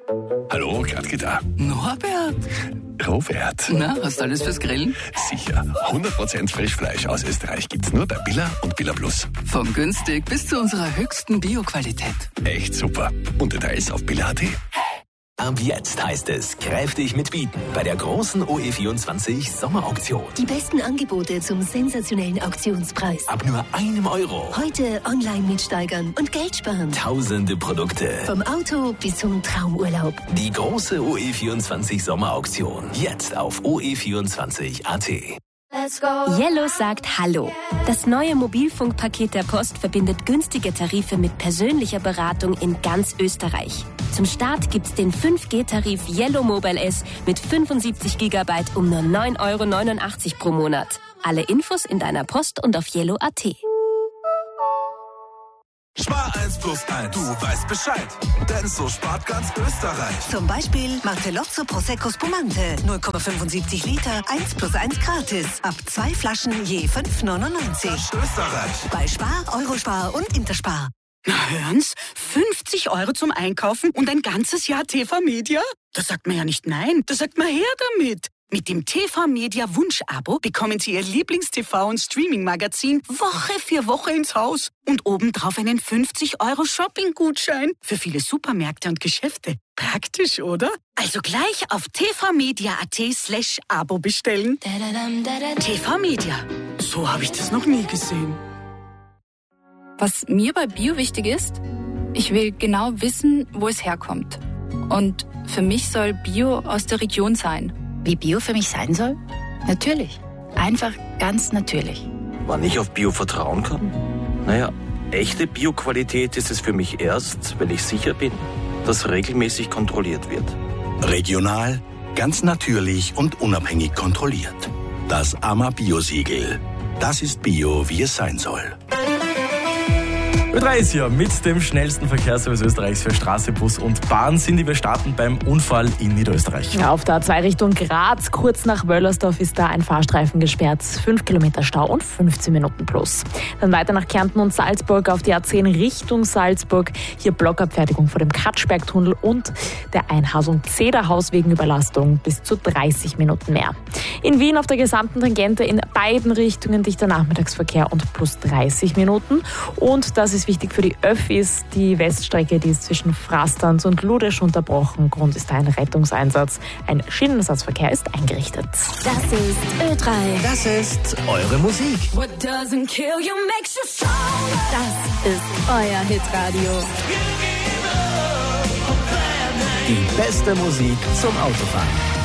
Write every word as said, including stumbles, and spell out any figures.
Hallo, Gradke da. Norbert. Robert. Na, hast du alles fürs Grillen? Sicher. hundert Prozent Frischfleisch aus Österreich gibt's nur bei Billa und Billa Plus. Vom günstig bis zu unserer höchsten Bioqualität. Echt super. Und Details auf billa punkt at. Ab jetzt heißt es kräftig mitbieten bei der großen O E vierundzwanzig Sommerauktion. Die besten Angebote zum sensationellen Auktionspreis. Ab nur einem Euro. Heute online mitsteigern und Geld sparen. Tausende Produkte. Vom Auto bis zum Traumurlaub. Die große O E vierundzwanzig Sommerauktion. Jetzt auf o e vierundzwanzig punkt a t. Yellow sagt Hallo. Das neue Mobilfunkpaket der Post verbindet günstige Tarife mit persönlicher Beratung in ganz Österreich. Zum Start gibt's den fünf G Tarif Yellow Mobile S mit fünfundsiebzig Gigabyte um nur neun Euro neunundachtzig pro Monat. Alle Infos in deiner Post und auf yellow punkt a t. Spar eins plus eins, du weißt Bescheid, denn so spart ganz Österreich. Zum Beispiel Martellozzo Prosecco Spumante, null Komma fünfundsiebzig Liter, eins plus eins gratis. Ab zwei Flaschen je fünf neunundneunzig. Österreich. Bei Spar, Eurospar und Interspar. Na hören's, fünfzig Euro zum Einkaufen und ein ganzes Jahr T V Media? Da sagt man ja nicht nein, da sagt man her damit. Mit dem T V Media Wunsch-Abo bekommen Sie Ihr Lieblings-T V- und Streaming-Magazin Woche für Woche ins Haus und obendrauf einen fünfzig Euro Shopping-Gutschein für viele Supermärkte und Geschäfte. Praktisch, oder? Also gleich auf tvmedia.at slash Abo bestellen. T V Media. So habe ich das noch nie gesehen. Was mir bei Bio wichtig ist, ich will genau wissen, wo es herkommt. Und für mich soll Bio aus der Region sein. Wie Bio für mich sein soll? Natürlich. Einfach ganz natürlich. Wann ich auf Bio vertrauen kann? Naja, echte Bio-Qualität ist es für mich erst, wenn ich sicher bin, dass regelmäßig kontrolliert wird. Regional, ganz natürlich und unabhängig kontrolliert. Das A M A Bio-Siegel. Das ist Bio, wie es sein soll. Ö drei ist hier mit dem schnellsten Verkehrsservice Österreichs für Straße, Bus und Bahn sind die wir starten beim Unfall in Niederösterreich. Ja, auf der A zwei Richtung Graz, kurz nach Wöllersdorf, ist da ein Fahrstreifen gesperrt. fünf Kilometer Stau und fünfzehn Minuten plus. Dann weiter nach Kärnten und Salzburg auf die A zehn Richtung Salzburg. Hier Blockabfertigung vor dem Katschbergtunnel und der Einhasung Zederhaus wegen Überlastung bis zu dreißig Minuten mehr. In Wien auf der gesamten Tangente in beiden Richtungen dichter Nachmittagsverkehr und plus dreißig Minuten. Und das ist wichtig für die Öffis. Die Weststrecke, die ist zwischen Frastanz und Ludesch unterbrochen. Grund ist ein Rettungseinsatz. Ein Schienenersatzverkehr ist eingerichtet. Das ist Ö drei. Das ist eure Musik. What doesn't kill you makes you stronger. Das ist euer Hitradio. Die beste Musik zum Autofahren.